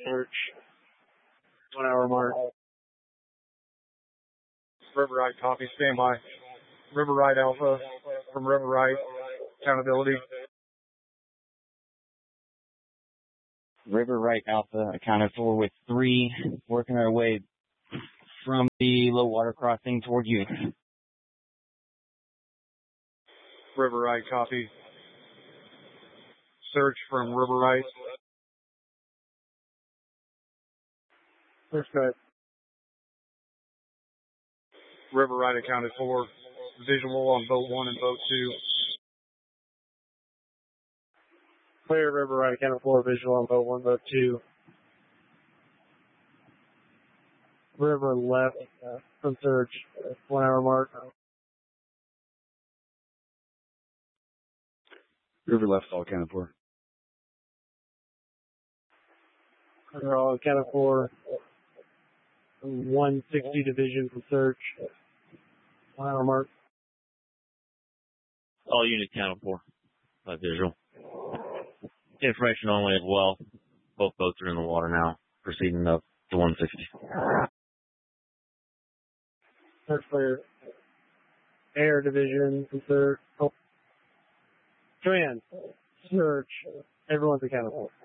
search. 1 hour mark. River Right, copy, stand by. River Right Alpha from River Right, accountability. River Right Alpha accounted for with 3, working our way from the low water crossing toward you. River Right, copy. Search from River Right. Search good. River Right accounted for. Visual on boat 1 and boat 2. Clear River Right, accounted for, visual on boat 1, boat 2. River left from search, 1 hour mark. River left, all accounted for. They're all accounted for. 160 division from search, 1 hour mark. All units accounted for by visual. Information only as well. Both boats are in the water now, proceeding up to 160. Search clear. Air division from search. Oh. Command. Search. Everyone's accounted for.